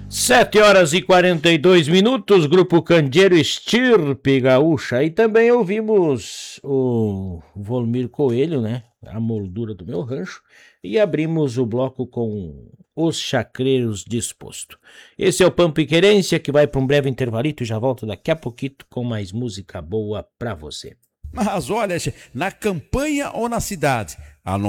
7h42, Grupo Candeeiro Estirpe Gaúcha. E também ouvimos o Volmir Coelho, né? A Moldura do Meu Rancho. E abrimos o bloco com Os Chacreiros Disposto. Esse é o Pampa e Querência, que vai para um breve intervalito e já volto daqui a pouquinho com mais música boa pra você. Mas olha, na campanha ou na cidade, a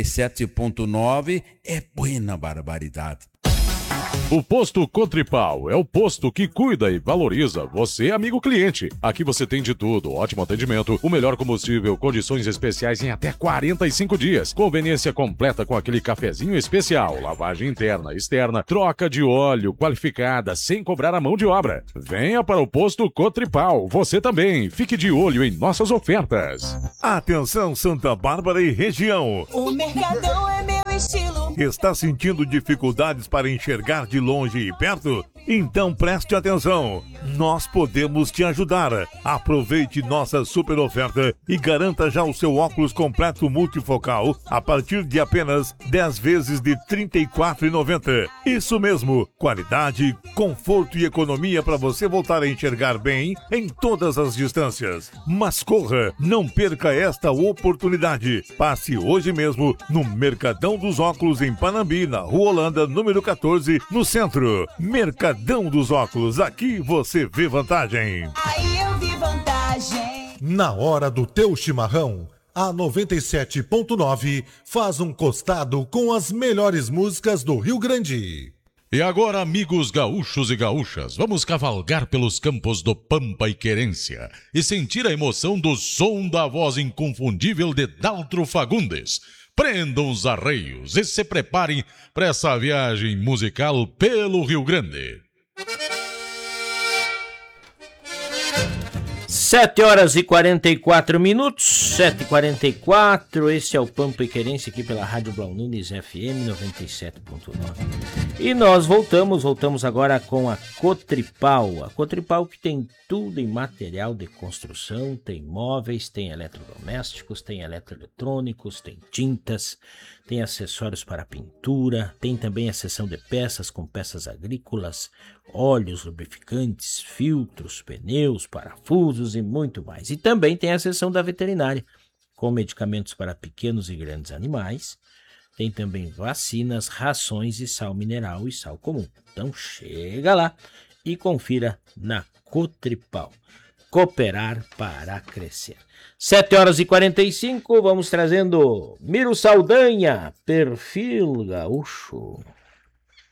97.9 é buena barbaridade. O Posto Cotripal é o posto que cuida e valoriza você, amigo cliente. Aqui você tem de tudo, ótimo atendimento, o melhor combustível, condições especiais em até 45 dias, conveniência completa com aquele cafezinho especial, lavagem interna, externa, troca de óleo qualificada, sem cobrar a mão de obra. Venha para o Posto Cotripal, você também. Fique de olho em nossas ofertas. Atenção, Santa Bárbara e região. O Mercadão é meu estilo. Está sentindo dificuldades para enxergar de longe e perto? Então preste atenção, nós podemos te ajudar. Aproveite nossa super oferta e garanta já o seu óculos completo multifocal a partir de apenas 10 vezes de R$ 34,90. Isso mesmo, qualidade, conforto e economia para você voltar a enxergar bem em todas as distâncias. Mas corra, não perca esta oportunidade. Passe hoje mesmo no Mercadão dos Óculos em Panambi, na Rua Holanda, número 14, no centro. Mercadão dos Óculos, aqui você vê vantagem. Aí eu vi vantagem. Na hora do teu chimarrão, a 97.9 faz um costado com as melhores músicas do Rio Grande. E agora, amigos gaúchos e gaúchas, vamos cavalgar pelos campos do Pampa e Querência e sentir a emoção do som da voz inconfundível de Daltro Fagundes. Prendam os arreios e se preparem para essa viagem musical pelo Rio Grande. 7h44, 7h44, esse é o Pampa e Querência aqui pela Rádio Blau Nunes FM 97.9. E nós voltamos agora com a Cotripal. A Cotripal que tem tudo em material de construção, tem móveis, tem eletrodomésticos, tem eletroeletrônicos, tem tintas, tem acessórios para pintura, tem também a seção de peças com peças agrícolas, óleos, lubrificantes, filtros, pneus, parafusos e muito mais. E também tem a seção da veterinária, com medicamentos para pequenos e grandes animais. Tem também vacinas, rações e sal mineral e sal comum. Então chega lá e confira na Cotripal. Cooperar para crescer. 7h45, vamos trazendo Miro Saldanha, Perfil Gaúcho.